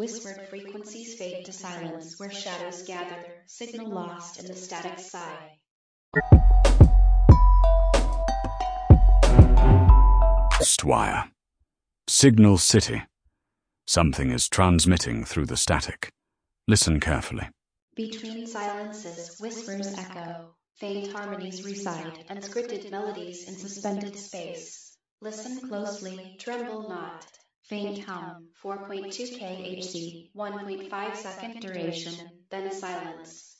whispered frequencies fade to silence where shadows gather, signal lost in the static sigh. Stwire. Signal City. Something is transmitting through the static. Listen carefully. Between silences, whispers echo, faint harmonies reside, unscripted melodies in suspended space. Listen closely, tremble not. Faint hum, 4.2 kHz, 1.5 second duration, then silence.